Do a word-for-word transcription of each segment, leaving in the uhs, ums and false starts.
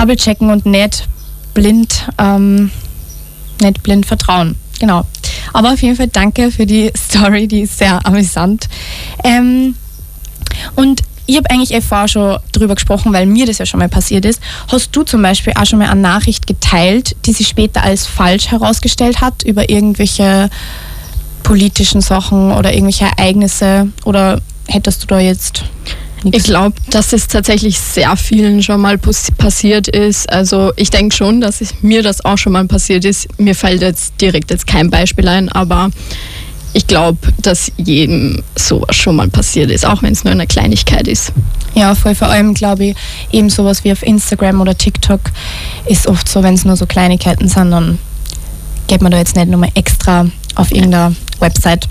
double checken und nicht blind, ähm, nicht blind vertrauen. Genau. Aber auf jeden Fall danke für die Story, die ist sehr amüsant. Ähm, und ich habe eigentlich eh vorher schon drüber gesprochen, weil mir das ja schon mal passiert ist. Hast du zum Beispiel auch schon mal eine Nachricht geteilt, die sich später als falsch herausgestellt hat über irgendwelche politischen Sachen oder irgendwelche Ereignisse? Oder hättest du da jetzt nichts? Ich glaube, dass es tatsächlich sehr vielen schon mal passiert ist. Also ich denke schon, dass es, mir das auch schon mal passiert ist. Mir fällt jetzt direkt jetzt kein Beispiel ein, aber ich glaube, dass jedem sowas schon mal passiert ist, auch wenn es nur eine Kleinigkeit ist. Ja, voll, vor allem glaube ich, eben sowas wie auf Instagram oder TikTok ist oft so, wenn es nur so Kleinigkeiten sind, dann geht man da jetzt nicht nochmal extra auf irgendeiner Website.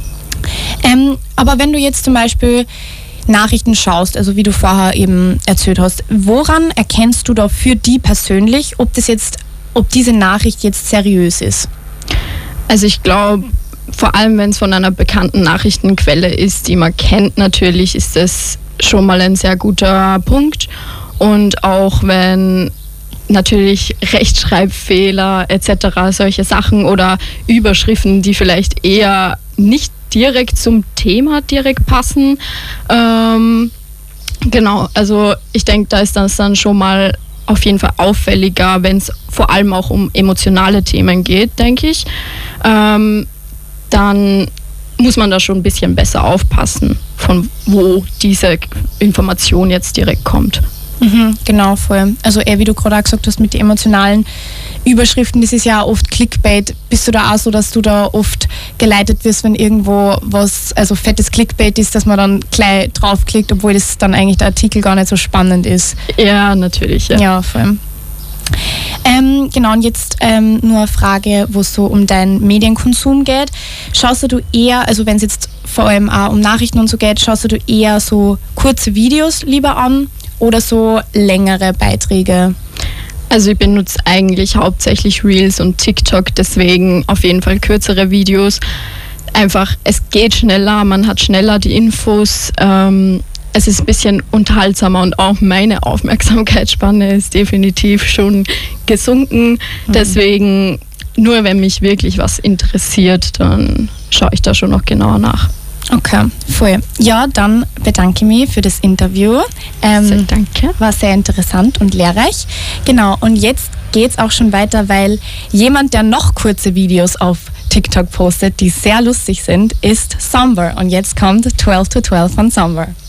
Ähm, aber wenn du jetzt zum Beispiel Nachrichten schaust, also wie du vorher eben erzählt hast, woran erkennst du da für die persönlich, ob das jetzt, ob diese Nachricht jetzt seriös ist? Also ich glaube, vor allem wenn es von einer bekannten Nachrichtenquelle ist, die man kennt natürlich, ist das schon mal ein sehr guter Punkt. Und auch wenn natürlich Rechtschreibfehler et cetera, solche Sachen oder Überschriften, die vielleicht eher nicht direkt zum Thema direkt passen. Ähm, genau, also ich denke, da ist das dann schon mal auf jeden Fall auffälliger, wenn es vor allem auch um emotionale Themen geht, denke ich. Ähm, dann muss man da schon ein bisschen besser aufpassen, von wo diese Information jetzt direkt kommt. Mhm, genau, voll. Also eher wie du gerade auch gesagt hast, mit den emotionalen Überschriften, das ist ja auch oft Clickbait. Bist du da auch so, dass du da oft geleitet wirst, wenn irgendwo was, also fettes Clickbait ist, dass man dann gleich draufklickt, obwohl das dann eigentlich der Artikel gar nicht so spannend ist? Ja, natürlich. Ja, ja voll. Ähm, genau, und jetzt ähm, nur eine Frage, wo es so um deinen Medienkonsum geht. Schaust du eher, also wenn es jetzt vor allem auch um Nachrichten und so geht, schaust du eher so kurze Videos lieber an oder so längere Beiträge? Also ich benutze eigentlich hauptsächlich Reels und TikTok, deswegen auf jeden Fall kürzere Videos. Einfach, es geht schneller, man hat schneller die Infos. Ähm, es ist ein bisschen unterhaltsamer und auch meine Aufmerksamkeitsspanne ist definitiv schon gesunken. Mhm. Deswegen, nur wenn mich wirklich was interessiert, dann schaue ich da schon noch genauer nach. Okay, voll. Ja, dann bedanke ich mich für das Interview. Ähm, sehr danke. War sehr interessant und lehrreich. Genau, und jetzt geht's auch schon weiter, weil jemand, der noch kurze Videos auf TikTok postet, die sehr lustig sind, ist Somber. Und jetzt kommt twelve to twelve von Somber.